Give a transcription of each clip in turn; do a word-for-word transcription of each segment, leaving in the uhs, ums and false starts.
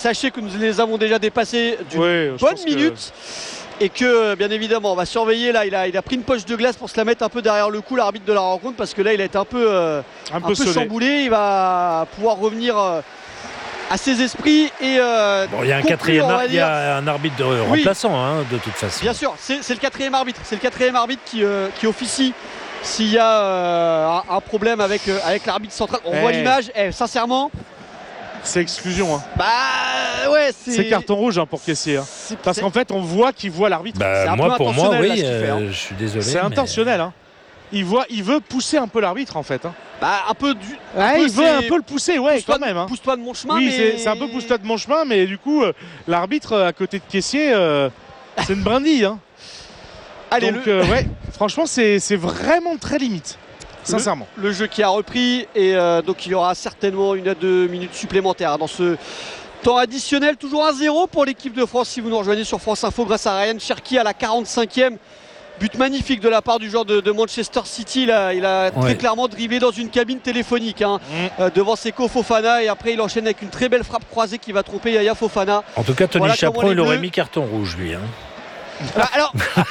sachez que nous les avons déjà dépassés d'une ouais, bonne minute. Que... Et que, bien évidemment, on va surveiller. Là, il a, il a pris une poche de glace pour se la mettre un peu derrière le cou, l'arbitre de la rencontre, parce que là, il a été un peu, euh, un, un peu, peu chamboulé. Il va pouvoir revenir euh, à ses esprits. Et, euh, bon, il y a un conclure, quatrième, ar- il y a un arbitre de oui. remplaçant, hein, de toute façon. Bien sûr, c'est, c'est le quatrième arbitre. C'est le quatrième arbitre qui, euh, qui officie. S'il y a euh, un, un problème avec, euh, avec l'arbitre central, on hey. voit l'image, hey, sincèrement. C'est exclusion. Hein. Bah ouais, c'est. C'est carton rouge hein, pour Kessié. Hein. Parce qu'en fait, on voit qu'il voit l'arbitre. Bah, c'est un moi, peu pour moi, oui, là, euh, fait, hein. je suis désolé. C'est mais... intentionnel. Hein. Il, voit, il veut pousser un peu l'arbitre en fait. Hein. Bah, un peu du. Un ouais, peu, il veut un peu le pousser, ouais, quand même. Hein. Pousse-toi de mon chemin. Oui, mais... c'est, c'est un peu pousse-toi de mon chemin, mais du coup, euh, l'arbitre à côté de Kessié, euh, c'est une brindille. Hein. Allez, donc, le... euh, ouais, franchement, c'est, c'est vraiment très limite. Sincèrement. Le, le jeu qui a repris et euh, donc il y aura certainement une à deux minutes supplémentaires dans ce temps additionnel. Toujours un zéro pour l'équipe de France si vous nous rejoignez sur France Info grâce à Ryan Cherki à la quarante-cinquième. But magnifique de la part du joueur de, de Manchester City. Il a, il a ouais. très clairement dribblé dans une cabine téléphonique hein, mmh. euh, devant Seko Fofana et après il enchaîne avec une très belle frappe croisée qui va tromper Yaya Fofana. En tout cas, Tony voilà Chaperon, il aurait mis carton rouge lui. Hein. Ah, alors,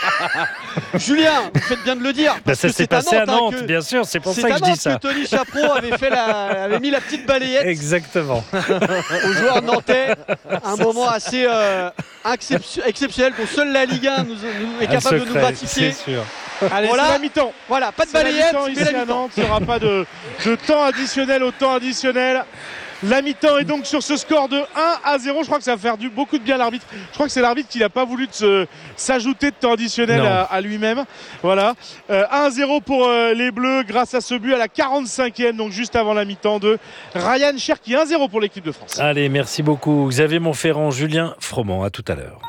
Julien, vous faites bien de le dire. Bah ça s'est passé à Nantes, à Nantes hein, que, bien sûr, c'est pour c'est ça que je dis ça. Que Tony Chaperon avait, fait la, avait mis la petite balayette. Exactement. Aux joueurs nantais, un moment assez euh, excep- exceptionnel dont seule la Ligue un nous, nous est capable secret, de nous gratifier. C'est sûr. Allez, voilà. c'est la mi-temps. Voilà, pas de c'est balayette. La mi-temps ici à Nantes, il n'y aura pas de, de temps additionnel au temps additionnel. La mi-temps est donc sur ce score de un à zéro. Je crois que ça va faire du, beaucoup de bien à l'arbitre. Je crois que c'est l'arbitre qui n'a pas voulu de se, s'ajouter de temps additionnel à, à lui-même. Voilà. Euh, un à zéro pour euh, les Bleus grâce à ce but à la quarante-cinquième, donc juste avant la mi-temps de Ryan Cherki. un à zéro pour l'équipe de France. Allez, merci beaucoup. Xavier Montferrand, Julien Froment. À tout à l'heure.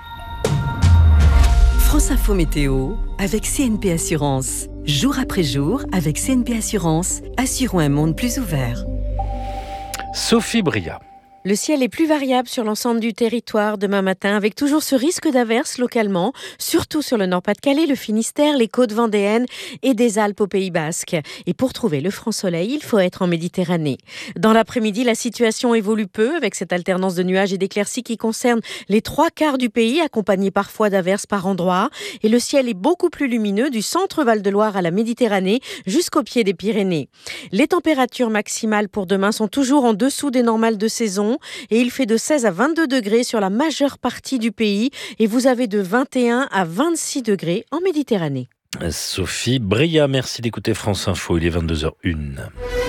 France Info Météo avec C N P Assurance. Jour après jour, avec C N P Assurance, assurons un monde plus ouvert. Sophie Bria. Le ciel est plus variable sur l'ensemble du territoire demain matin, avec toujours ce risque d'averse localement, surtout sur le Nord-Pas-de-Calais, le Finistère, les côtes vendéennes et des Alpes au Pays Basque. Et pour trouver le franc soleil, il faut être en Méditerranée. Dans l'après-midi, la situation évolue peu, avec cette alternance de nuages et d'éclaircies qui concerne les trois quarts du pays, accompagnés parfois d'averses par endroits. Et le ciel est beaucoup plus lumineux du centre Val-de-Loire à la Méditerranée jusqu'au pied des Pyrénées. Les températures maximales pour demain sont toujours en dessous des normales de saison. Et il fait de seize à vingt-deux degrés sur la majeure partie du pays et vous avez de vingt et un à vingt-six degrés en Méditerranée. Sophie Bria, merci d'écouter France Info, il est vingt-deux heures une.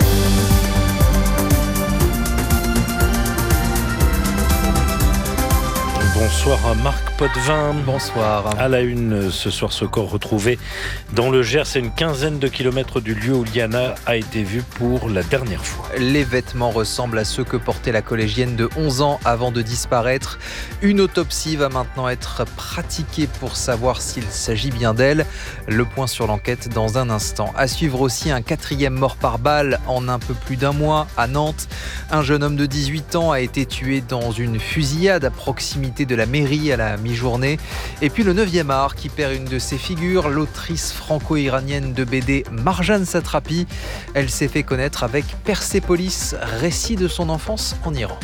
Bonsoir à Marc Potvin. Bonsoir. À la une, ce soir, ce corps retrouvé dans le Gers. C'est une quinzaine de kilomètres du lieu où Liana a été vue pour la dernière fois. Les vêtements ressemblent à ceux que portait la collégienne de onze ans avant de disparaître. Une autopsie va maintenant être pratiquée pour savoir s'il s'agit bien d'elle. Le point sur l'enquête dans un instant. À suivre aussi un quatrième mort par balle en un peu plus d'un mois à Nantes. Un jeune homme de dix-huit ans a été tué dans une fusillade à proximité de la mairie à la mi-journée. Et puis le neuvième art qui perd une de ses figures, l'autrice franco-iranienne de B D Marjane Satrapi. Elle s'est fait connaître avec Persépolis, récit de son enfance en Iran.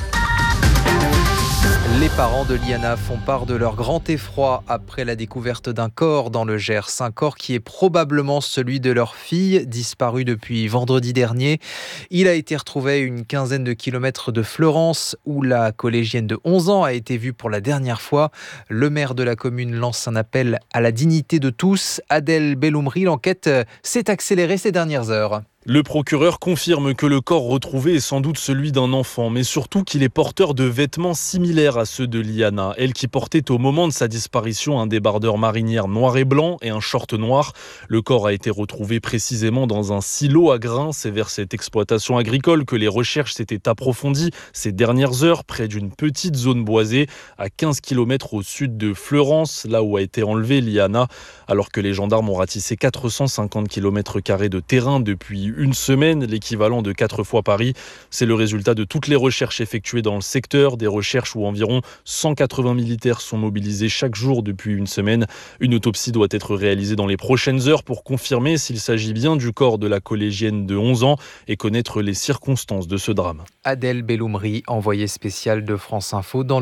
Les parents de Liana font part de leur grand effroi après la découverte d'un corps dans le Gers. Un corps qui est probablement celui de leur fille, disparue depuis vendredi dernier. Il a été retrouvé à une quinzaine de kilomètres de Fleurance, où la collégienne de onze ans a été vue pour la dernière fois. Le maire de la commune lance un appel à la dignité de tous. Adel Belloumri, l'enquête s'est accélérée ces dernières heures. Le procureur confirme que le corps retrouvé est sans doute celui d'un enfant, mais surtout qu'il est porteur de vêtements similaires à ceux de Liana, elle qui portait au moment de sa disparition un débardeur marinière noir et blanc et un short noir. Le corps a été retrouvé précisément dans un silo à grains. C'est vers cette exploitation agricole que les recherches s'étaient approfondies ces dernières heures, près d'une petite zone boisée à quinze kilomètres au sud de Fleurance, là où a été enlevée Liana, alors que les gendarmes ont ratissé quatre cent cinquante kilomètres carrés de terrain depuis une semaine, l'équivalent de quatre fois Paris. C'est le résultat de toutes les recherches effectuées dans le secteur, des recherches où environ cent quatre-vingts militaires sont mobilisés chaque jour depuis une semaine. Une autopsie doit être réalisée dans les prochaines heures pour confirmer s'il s'agit bien du corps de la collégienne de onze ans et connaître les circonstances de ce drame. Adel Belloumri, envoyé spécial de France Info dans